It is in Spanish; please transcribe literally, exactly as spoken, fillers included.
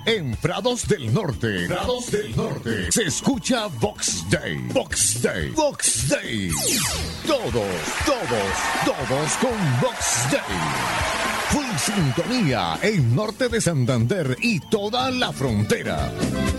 En Prados del Norte, Prados del Norte, se escucha Box Day, Box Day, Box Day. Todos, todos, todos con Box Day. Full sintonía en Norte de Santander y toda la frontera.